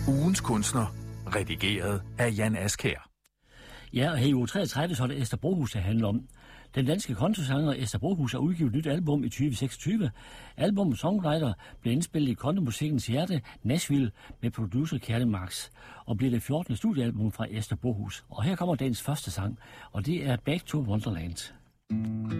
Ugens kunstner, redigeret af Jan Askær. Ja, og her i uge 33, så er det Esther Brohus, det handler om. Den danske kontosanger Esther Brohus har udgivet et nyt album i 2026. Albummet Songwriter blev indspillet i kontomusikkens hjerte, Nashville, med producer Kjærle Marx, og bliver det 14. studiealbum fra Esther Brohus. Og her kommer dagens første sang, og det er Back to Wonderland.